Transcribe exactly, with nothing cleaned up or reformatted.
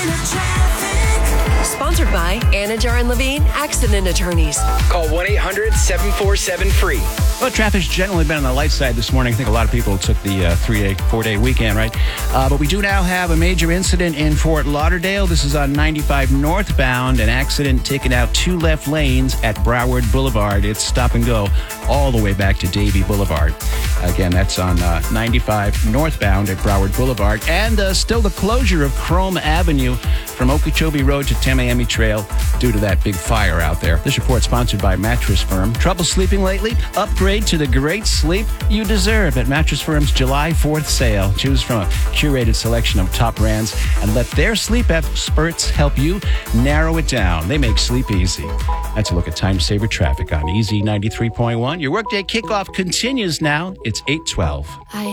Sponsored by Anajar and Levine Accident Attorneys. Call one eight hundred seven four seven free. Well, traffic's generally been on the light side this morning. I think a lot of people took the uh, three-day, four-day weekend, right? Uh, but we do now have a major incident in Fort Lauderdale. This is on ninety-five northbound. An accident taking out two left lanes at Broward Boulevard. It's stop and go all the way back to Davie Boulevard. Again, that's on uh, ninety-five northbound at Broward Boulevard. And uh, still the closure of Chrome Avenue from Okeechobee Road to Tamiami Trail due to that big fire out there. This report sponsored by Mattress Firm. Trouble sleeping lately? Upgrade to the great sleep you deserve at Mattress Firm's July fourth sale. Choose from a curated selection of top brands and let their sleep experts help you narrow it down. They make sleep easy. That's a look at time saver traffic on E Z ninety-three point one. Your workday kickoff continues now. It's eight twelve. I